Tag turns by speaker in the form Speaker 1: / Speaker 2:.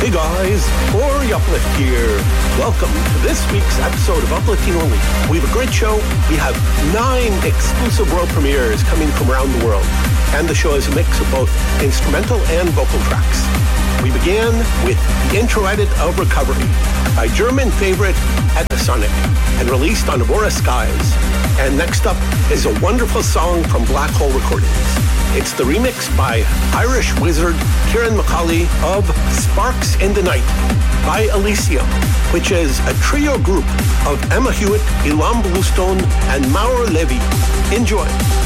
Speaker 1: Hey guys, Ori Uplift here. Welcome to this week's episode of Uplifting Only. We have a great show. We have 9 exclusive world premieres coming from around the world. And the show is a mix of both instrumental and vocal tracks. We began with the intro edit of Recovery by German favorite Etasonic and released on Aurora Skies. And next up is a wonderful song from Black Hole Recordings. It's the remix by Irish wizard Kieran McCauley of Sparks in the Night by Elysium, which is a trio group of Emma Hewitt, Ilan Bluestone, and Mauro Levi. Enjoy.